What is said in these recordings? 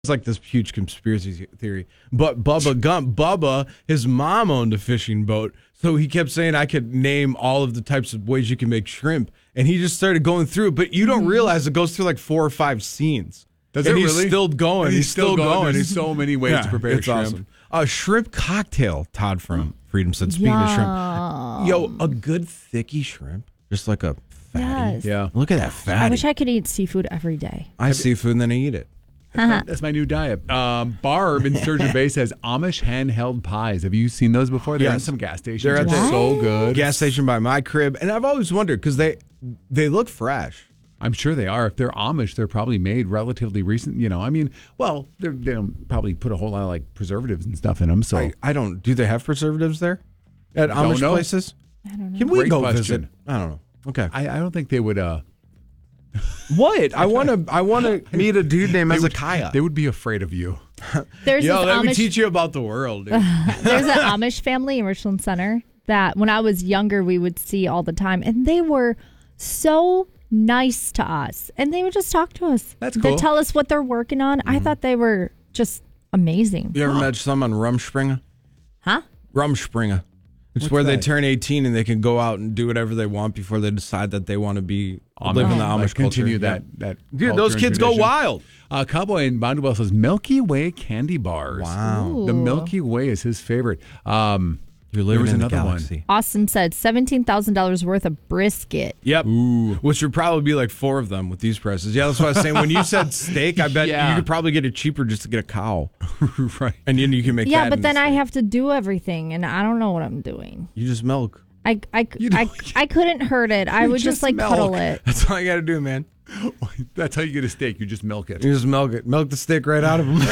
It's like this huge conspiracy theory. But Bubba, his mom owned a fishing boat, so he kept saying I could name all of the types of ways you can make shrimp, and he just started going through it. But you don't realize it goes through like 4 or 5 scenes. Does and it he's really? still going. And he's still going. There's so many ways to prepare it's shrimp. Awesome. A shrimp cocktail, Todd from Freedom said, speaking of shrimp. Yo, a good thicky shrimp, just like a fatty. Yes. Yeah. Look at that fatty. I wish I could eat seafood every day. I seafood and then I eat it. That's my new diet. Barb in Sturgeon Bay says Amish handheld pies. Have you seen those before? They're in Yes. some gas stations. They're at They're the so good. gas station by my crib, and I've always wondered because they look fresh. I'm sure they are. If they're Amish, they're probably made relatively recent. You know, I mean, well, they don't probably put a whole lot of like preservatives and stuff in them. So I don't. Do they have preservatives there at Amish know. places? I don't know. Can we Great go question. visit? I don't know. Okay. I don't think they would. What? I want to meet a dude named Hezekiah. They would be afraid of you. There's Yo, this let me Amish, teach you about the world, dude. there's an Amish family in Richland Center that when I was younger we would see all the time, and they were so nice to us, and they would just talk to us. That's cool. They tell us what they're working on. I thought they were just amazing. You ever met some on Rumspringa? Huh? Rumspringa. It's What's where they that? turn 18 and they can go out and do whatever they want before they decide that they want to live in the Amish Like, continue culture. that. Dude, culture those and kids go tradition. wild. Cowboy in Bondwell says Milky Way candy bars. Wow. The Milky Way is his favorite. You're There living was in another the one. galaxy. Austin said $17,000 worth of brisket. Yep. Which would probably be like 4 of them with these prices. Yeah, that's what I was saying. When you said steak, I bet Yeah. you could probably get it cheaper just to get a cow. Right. And then you can make that. Yeah, but into then I steak. have to do everything, and I don't know what I'm doing. You just milk. I couldn't hurt it. I You would just just like cuddle milk. it. That's all you got to do, man. That's how you get a steak. You just milk it. You just milk it. Milk the steak right out of them.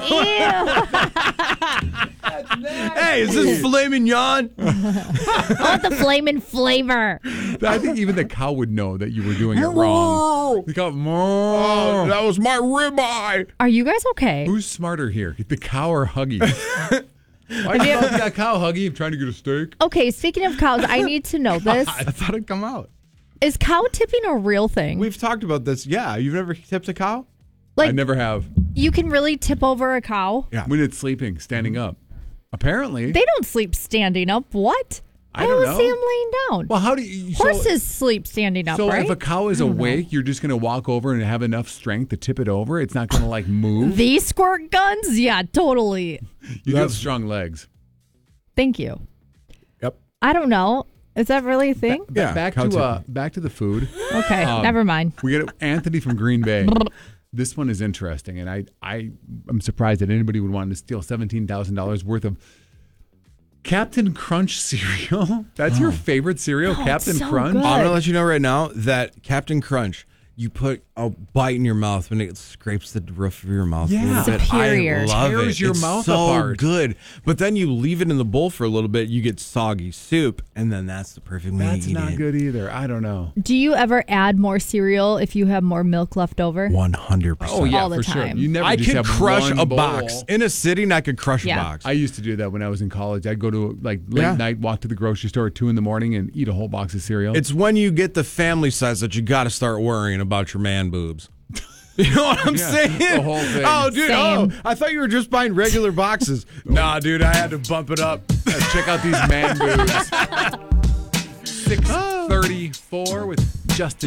Hey, is this filet mignon? I want the flamin' flavor. I think even the cow would know that you were doing it wrong. The cow, Oh, that was my ribeye. Are you guys okay? who's smarter here, the cow or Huggy? Why you milk that cow, Huggy? I'm trying to get a steak. Okay, speaking of cows, I need to know this. I thought it'd come out. Is cow tipping a real thing? We've talked about this. Yeah, you've never tipped a cow? Like, I never have. you can really tip over a cow? Yeah. When it's sleeping, standing up. Apparently. They don't sleep standing up. What? I don't always know. see them laying down. Well, how do you... Horses sleep standing up, So right? if a cow is awake, you're just going to walk over and have enough strength to tip it over? It's not going to like move? These squirt guns? Yeah, totally. You have strong legs. Thank you. Yep. I don't know. Is that really a thing? Yeah. Back cow to tipping. the food. Okay, never mind. We get Anthony from Green Bay. This one is interesting, and I'm surprised that anybody would want to steal $17,000 worth of Captain Crunch cereal. That's your favorite cereal, Oh, Captain it's so Crunch? good. I'm going to let you know right now that Captain Crunch, you put a bite in your mouth when it scrapes the roof of your mouth. a Yeah. little bit. Superior. I love Tears it. your It's mouth so apart. good. But then you leave it in the bowl for a little bit, you get soggy soup, and then that's the perfect way That's to eat not it. good either. I don't know. Do you ever add more cereal if you have more milk left over? 100%. Oh, yeah, All the for sure. time. You never I just could have crush one a bowl. box. In a sitting, I could crush Yeah. a box. I used to do that when I was in college. I'd go to like late Yeah. night, walk to the grocery store at 2 a.m. and eat a whole box of cereal. It's when you get the family size that you got to start worrying about your man boobs. You know what I'm Yeah, saying? the whole thing. Oh, dude. Same. Oh, I thought you were just buying regular boxes. Nah, dude, I had to bump it up. Check out these man boobs. 6:34 with Justin